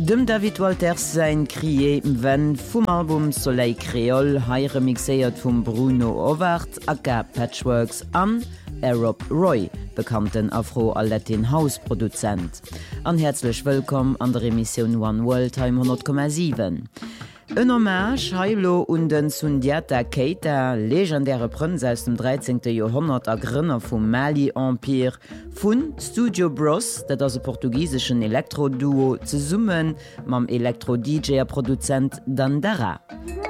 Dem David Walters sein Krié wenn vum Album Soleil Creole hai remixéiert vum Bruno Ovart, aka Patchworks an Rob Roy, bekannten Afro-Latin House-Produzent. An herzlich willkommen an der Emission One World Time 100,7. Un hommage heilo und den Sundiata Keita, legendäre Prinz aus dem 13. Jahrhundert a Grünner vom Mali Empire, von Studio Bros, dat as e portugiesischen Elektro-Duo zu summen, mam Elektro-DJ-Produzent Dandara.